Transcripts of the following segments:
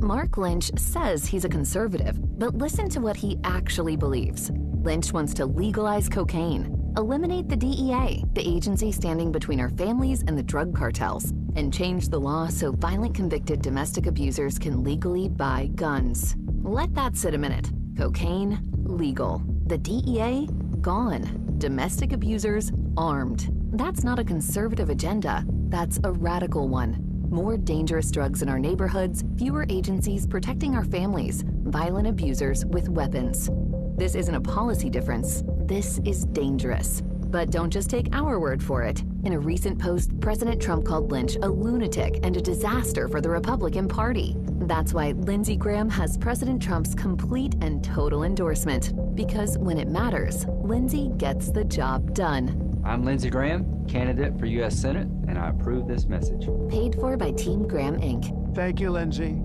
Mark Lynch says he's a conservative, but listen to what he actually believes. Lynch wants to legalize cocaine, eliminate the DEA, the agency standing between our families and the drug cartels, and change the law so violent convicted domestic abusers can legally buy guns. Let that sit a minute. Cocaine, legal. The DEA, gone. Domestic abusers, armed. That's not a conservative agenda. That's a radical one. More dangerous drugs in our neighborhoods, fewer agencies protecting our families, violent abusers with weapons. This isn't a policy difference. This is dangerous. But don't just take our word for it. In a recent post, President Trump called Lynch a lunatic and a disaster for the Republican Party. That's why Lindsey Graham has President Trump's complete and total endorsement. Because when it matters, Lindsey gets the job done. I'm Lindsey Graham, candidate for U.S. Senate, and I approve this message. Paid for by Team Graham, Inc. Thank you, Lindsey.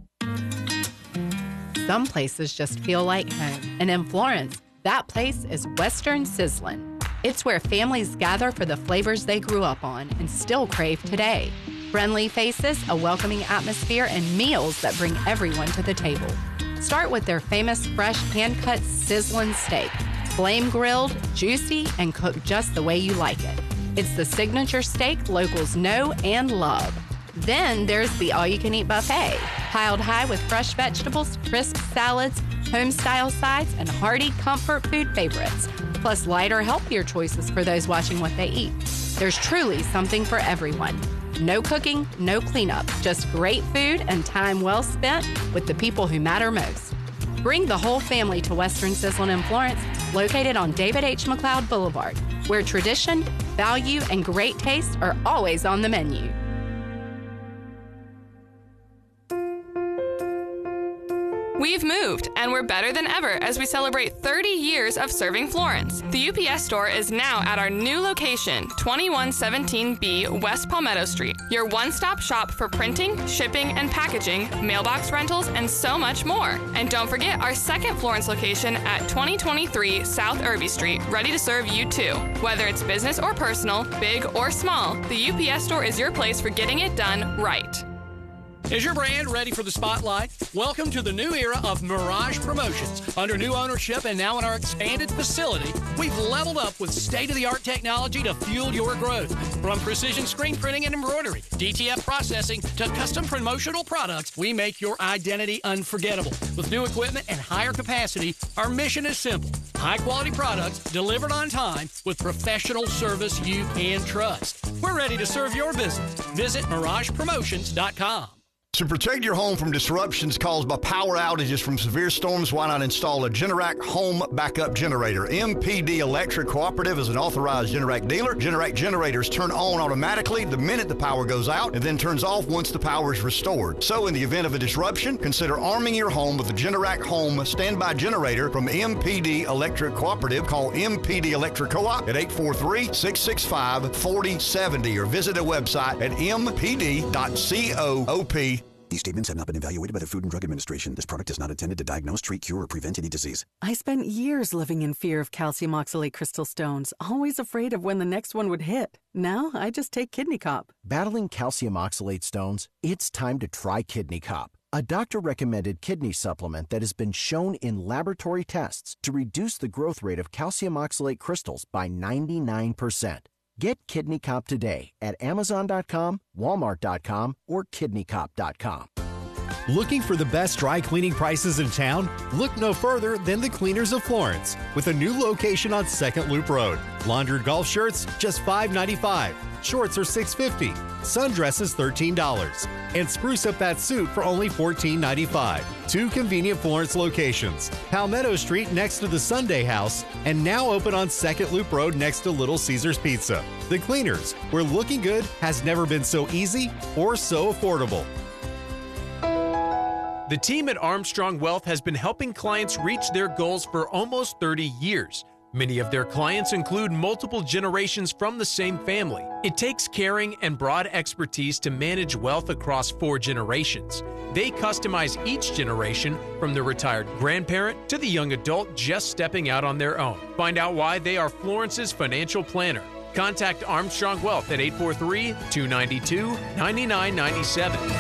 Some places just feel like home. And in Florence, that place is Western Sizzlin'. It's where families gather for the flavors they grew up on and still crave today. Friendly faces, a welcoming atmosphere, and meals that bring everyone to the table. Start with their famous fresh hand-cut sizzlin' steak. Flame grilled, juicy, and cooked just the way you like it. It's the signature steak locals know and love. Then there's the all-you-can-eat buffet, piled high with fresh vegetables, crisp salads, home-style sides, and hearty comfort food favorites, plus lighter, healthier choices for those watching what they eat. There's truly something for everyone. No cooking, no cleanup, just great food and time well spent with the people who matter most. Bring the whole family to Western Sizzlin' in Florence, located on David H. McLeod Boulevard, where tradition, value, and great taste are always on the menu. We've moved, and we're better than ever as we celebrate 30 years of serving Florence. The UPS store is now at our new location, 2117B West Palmetto Street, your one-stop shop for printing, shipping, and packaging, mailbox rentals, and so much more. And don't forget our second Florence location at 2023 South Irby Street, ready to serve you too. Whether it's business or personal, big or small, the UPS store is your place for getting it done right. Is your brand ready for the spotlight? Welcome to the new era of Mirage Promotions. Under new ownership and now in our expanded facility, we've leveled up with state-of-the-art technology to fuel your growth. From precision screen printing and embroidery, DTF processing, to custom promotional products, we make your identity unforgettable. With new equipment and higher capacity, our mission is simple. High-quality products delivered on time with professional service you can trust. We're ready to serve your business. Visit MiragePromotions.com. To protect your home from disruptions caused by power outages from severe storms, why not install a Generac home backup generator? MPD Electric Cooperative is an authorized Generac dealer. Generac generators turn on automatically the minute the power goes out and then turns off once the power is restored. So in the event of a disruption, consider arming your home with the Generac home standby generator from MPD Electric Cooperative. Call MPD Electric Co-op at 843-665-4070 or visit their website at mpd.coop. These statements have not been evaluated by the Food and Drug Administration. This product is not intended to diagnose, treat, cure, or prevent any disease. I spent years living in fear of calcium oxalate crystal stones, always afraid of when the next one would hit. Now, I just take Kidney Cop. Battling calcium oxalate stones? It's time to try Kidney Cop, a doctor-recommended kidney supplement that has been shown in laboratory tests to reduce the growth rate of calcium oxalate crystals by 99%. Get Kidney Cop today at Amazon.com, Walmart.com, or KidneyCop.com. Looking for the best dry cleaning prices in town? Look no further than the Cleaners of Florence, with a new location on 2nd Loop Road. Laundered golf shirts, just $5.95. Shorts are $6.50. Sundresses, $13. And spruce up that suit for only $14.95. Two convenient Florence locations. Palmetto Street next to the Sunday House, and now open on 2nd Loop Road next to Little Caesars Pizza. The Cleaners, where looking good has never been so easy or so affordable. The team at Armstrong Wealth has been helping clients reach their goals for almost 30 years. Many of their clients include multiple generations from the same family. It takes caring and broad expertise to manage wealth across 4 generations. They customize each generation, from the retired grandparent to the young adult just stepping out on their own. Find out why they are Florence's financial planner. Contact Armstrong Wealth at 843-292-9997.